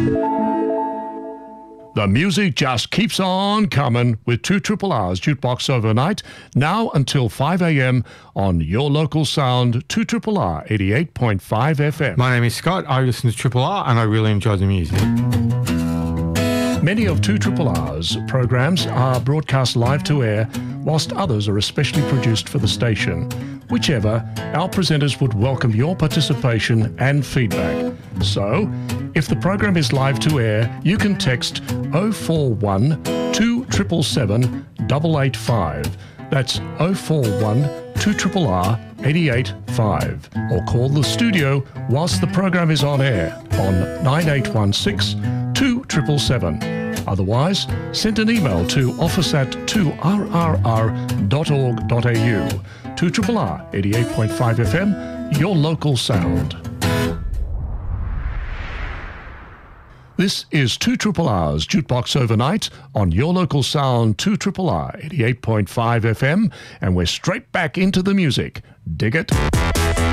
The music just keeps on coming with 2RRR's Jukebox Overnight, now until 5 a.m. on your local sound, 2RRR 88.5 FM. My name is Scott. I listen to RRR and I really enjoy the music. Many of 2RRR's programs are broadcast live to air, whilst others are especially produced for the station. Whichever, our presenters would welcome your participation and feedback. So, if the program is live to air, you can text 041 2777 885. That's 041 2RRR 885. Or call the studio whilst the program is on air on 9816 2777. Otherwise, send an email to office@2rrr.org.au. 2RRR 88.5 FM, your local sound. This is 2RRR's Jukebox Overnight on your local sound, 2RRR 88.5 FM, and we're straight back into the music. Dig it?